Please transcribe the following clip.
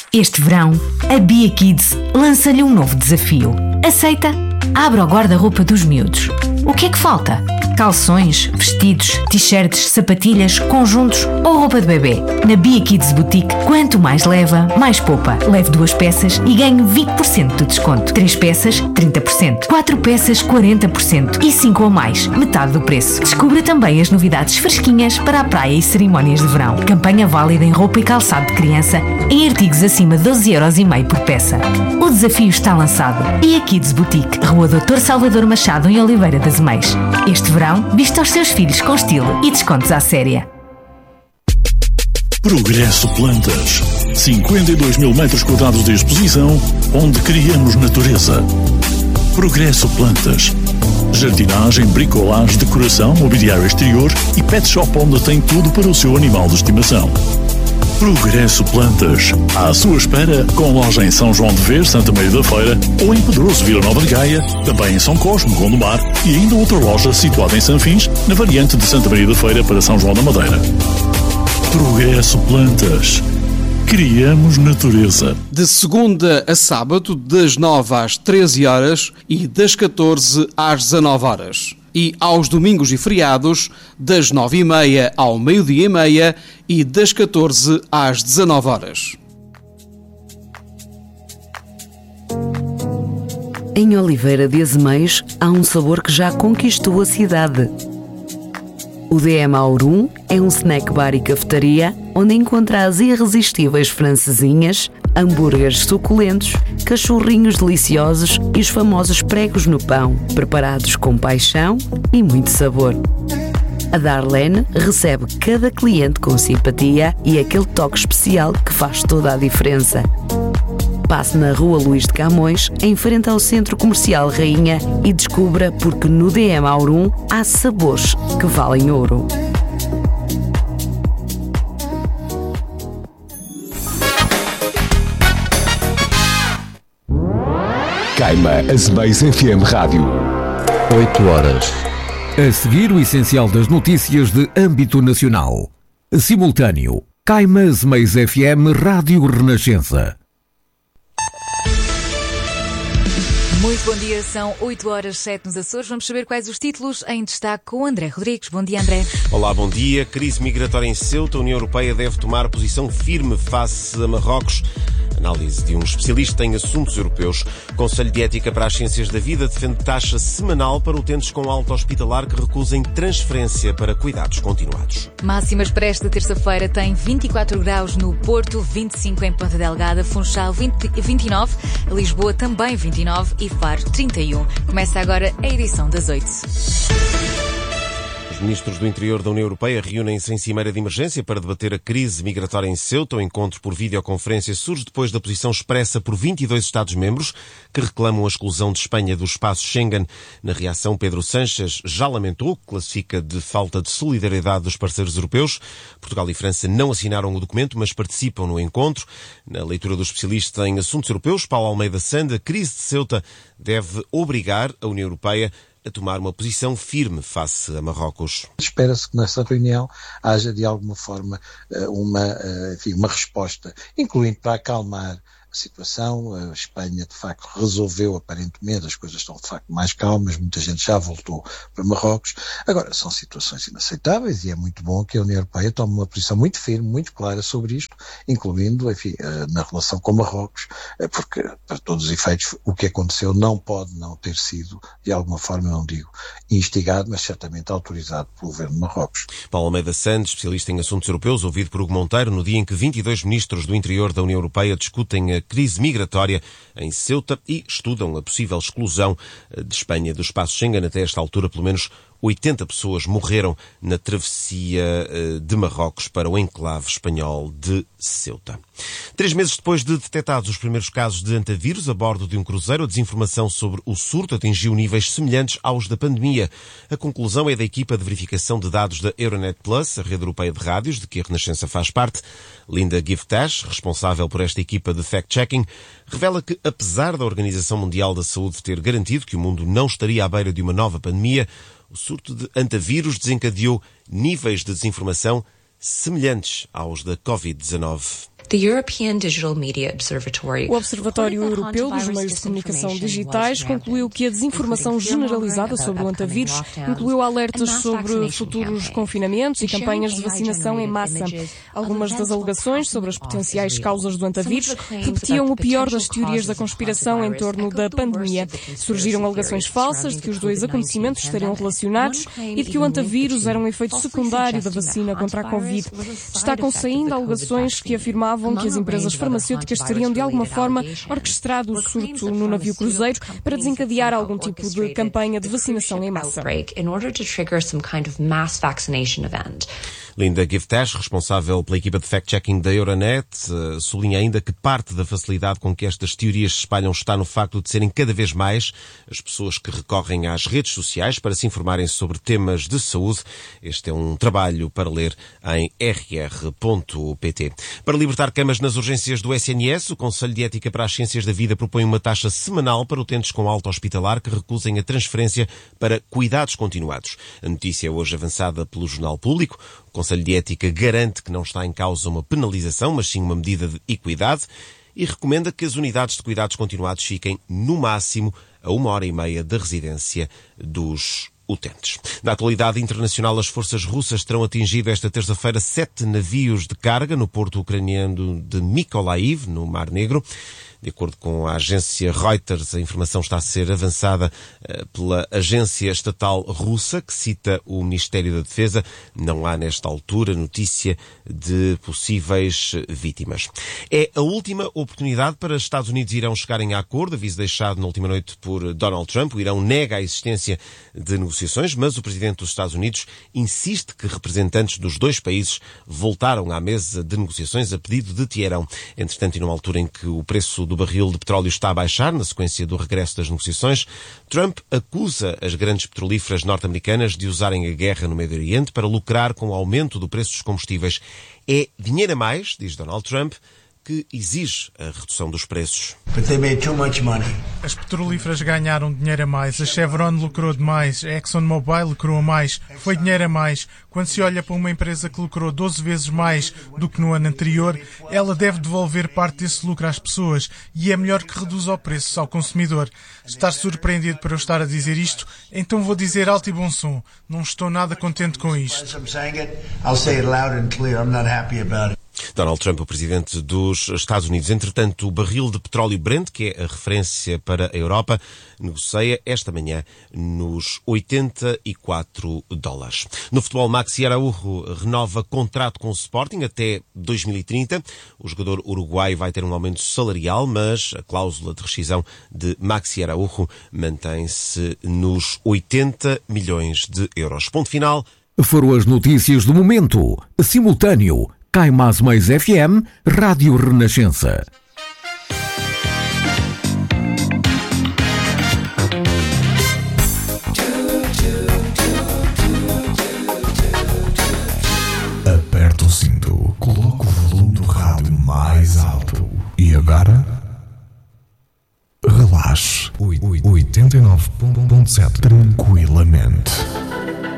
Este verão, a Bia Kids lança-lhe um novo desafio. Aceita? Abre o guarda-roupa dos miúdos. O que é que falta? Calções, vestidos, t-shirts, sapatilhas, conjuntos ou roupa de bebê? Na Bia Kids Boutique, quanto mais leva, mais poupa. Leve 2 peças e ganhe 20% de desconto. 3 peças, 30%. 4 peças, 40%. E 5 ou mais, metade do preço. Descubra também as novidades fresquinhas para a praia e cerimónias de verão. Campanha válida em roupa e calçado de criança em artigos acima de 12,5€ por peça. O desafio está lançado. Bia Kids Boutique, Rua Dr. Salvador Machado, em Oliveira das Meias. Este verão, vista aos seus filhos com estilo e descontos à séria. Progresso Plantas. 52 mil metros quadrados de exposição, onde criamos natureza. Progresso Plantas. Jardinagem, bricolagem, decoração, mobiliário exterior e pet shop onde tem tudo para o seu animal de estimação. Progresso Plantas. À sua espera, com loja em São João de Vez, Santa Maria da Feira, ou em Pedroso, Vila Nova de Gaia, também em São Cosme, Gondomar, e ainda outra loja situada em Sanfins, na variante de Santa Maria da Feira para São João da Madeira. Progresso Plantas. Criamos natureza. De segunda a sábado, das 9 às 13 horas e das 14 às 19 horas. E aos domingos e feriados, das 9h30 ao meio-dia e meia e das 14 às 19 horas. Em Oliveira de Azeméis há um sabor que já conquistou a cidade. O DM Aurum é um snack bar e cafetaria onde encontra as irresistíveis francesinhas, hambúrgueres suculentos, cachorrinhos deliciosos e os famosos pregos no pão, preparados com paixão e muito sabor. A Darlene recebe cada cliente com simpatia e aquele toque especial que faz toda a diferença. Passe na Rua Luís de Camões, em frente ao Centro Comercial Rainha, e descubra porque no DM Aurum há sabores que valem ouro. Caima Azeméis FM Rádio. 8 horas. A seguir, o essencial das notícias de âmbito nacional. Simultâneo. Caima Azeméis FM Rádio Renascença. Muito bom dia, são 8h07 nos Açores. Vamos saber quais os títulos em destaque com o André Rodrigues. Bom dia, André. Olá, bom dia. Crise migratória em Ceuta. A União Europeia deve tomar posição firme face a Marrocos. Análise de um especialista em assuntos europeus. Conselho de Ética para as Ciências da Vida defende taxa semanal para utentes com alta hospitalar que recusem transferência para cuidados continuados. Máximas para esta terça-feira tem 24 graus no Porto, 25 em Ponta Delgada, Funchal 29, Lisboa também 29 e Faro 31. Começa agora a edição das 8. Os ministros do Interior da União Europeia reúnem-se em cimeira de emergência para debater a crise migratória em Ceuta. O encontro por videoconferência surge depois da posição expressa por 22 Estados-membros que reclamam a exclusão de Espanha do espaço Schengen. Na reação, Pedro Sánchez já lamentou, que classifica de falta de solidariedade dos parceiros europeus. Portugal e França não assinaram o documento, mas participam no encontro. Na leitura do especialista em assuntos europeus, Paulo Almeida Sanda, a crise de Ceuta deve obrigar a União Europeia a tomar uma posição firme face a Marrocos. Espera-se que nessa reunião haja de alguma forma uma resposta, incluindo para acalmar a situação. A Espanha de facto resolveu, aparentemente, as coisas estão de facto mais calmas, muita gente já voltou para Marrocos. Agora, são situações inaceitáveis e é muito bom que a União Europeia tome uma posição muito firme, muito clara sobre isto, incluindo, na relação com Marrocos, porque, para todos os efeitos, o que aconteceu não pode não ter sido, de alguma forma, não digo instigado, mas certamente autorizado pelo governo de Marrocos. Paulo Almeida Santos, especialista em assuntos europeus, ouvido por Hugo Monteiro, no dia em que 22 ministros do interior da União Europeia discutem a crise migratória em Ceuta e estudam a possível exclusão de Espanha do espaço Schengen. Até esta altura, pelo menos 80 pessoas morreram na travessia de Marrocos para o enclave espanhol de Ceuta. 3 meses depois de detectados os primeiros casos de antavírus a bordo de um cruzeiro, a desinformação sobre o surto atingiu níveis semelhantes aos da pandemia. A conclusão é da equipa de verificação de dados da Euronet Plus, a rede europeia de rádios, de que a Renascença faz parte. Linda Giftash, responsável por esta equipa de fact-checking, revela que, apesar da Organização Mundial da Saúde ter garantido que o mundo não estaria à beira de uma nova pandemia, o surto de antavírus desencadeou níveis de desinformação semelhantes aos da Covid-19. O Observatório Europeu dos Meios de Comunicação Digitais concluiu que a desinformação generalizada sobre o antavírus incluiu alertas sobre futuros confinamentos e campanhas de vacinação em massa. Algumas das alegações sobre as potenciais causas do antavírus repetiam o pior das teorias da conspiração em torno da pandemia. Surgiram alegações falsas de que os dois acontecimentos estariam relacionados e de que o antavírus era um efeito secundário da vacina contra a Covid. Destacam-se ainda alegações que afirmavam que as empresas farmacêuticas teriam de alguma forma orquestrado o surto no navio cruzeiro para desencadear algum tipo de campanha de vacinação em massa. Linda Giftash, responsável pela equipa de fact-checking da Euronet, sublinha ainda que parte da facilidade com que estas teorias se espalham está no facto de serem cada vez mais as pessoas que recorrem às redes sociais para se informarem sobre temas de saúde. Este é um trabalho para ler em rr.pt. Para libertar camas nas urgências do SNS, o Conselho de Ética para as Ciências da Vida propõe uma taxa semanal para utentes com alta hospitalar que recusem a transferência para cuidados continuados. A notícia é hoje avançada pelo Jornal Público. O Conselho de Ética garante que não está em causa uma penalização, mas sim uma medida de equidade e recomenda que as unidades de cuidados continuados fiquem, no máximo, a 1h30 da residência dos utentes. Na atualidade internacional, as forças russas terão atingido esta terça-feira 7 navios de carga no porto ucraniano de Mykolaiv, no Mar Negro. De acordo com a agência Reuters, a informação está a ser avançada pela agência estatal russa, que cita o Ministério da Defesa. Não há, nesta altura, notícia de possíveis vítimas. É a última oportunidade para os Estados Unidos e Irão chegarem a acordo, aviso deixado na última noite por Donald Trump. O Irão nega a existência de negociações, mas o presidente dos Estados Unidos insiste que representantes dos dois países voltaram à mesa de negociações a pedido de Teherão. Entretanto, e numa altura em que o preço do barril de petróleo está a baixar, na sequência do regresso das negociações, Trump acusa as grandes petrolíferas norte-americanas de usarem a guerra no Médio Oriente para lucrar com o aumento do preço dos combustíveis. É dinheiro a mais, diz Donald Trump, que exige a redução dos preços. As petrolíferas ganharam dinheiro a mais, a Chevron lucrou demais, a ExxonMobil lucrou a mais, foi dinheiro a mais. Quando se olha para uma empresa que lucrou 12 vezes mais do que no ano anterior, ela deve devolver parte desse lucro às pessoas e é melhor que reduza o preço ao consumidor. Estar surpreendido por eu estar a dizer isto, então vou dizer alto e bom som. Não estou nada contente com isto. Donald Trump, o presidente dos Estados Unidos. Entretanto, o barril de petróleo Brent, que é a referência para a Europa, negocia esta manhã nos $84. No futebol, Maxi Araújo renova contrato com o Sporting até 2030. O jogador uruguaio vai ter um aumento salarial, mas a cláusula de rescisão de Maxi Araújo mantém-se nos 80 milhões de euros. Ponto final. Foram as notícias do momento. Simultâneo. Caimás Mais FM, Rádio Renascença. Aperta o cinto, coloca o volume do rádio mais alto. E agora? Relaxe. 89.7 tranquilamente.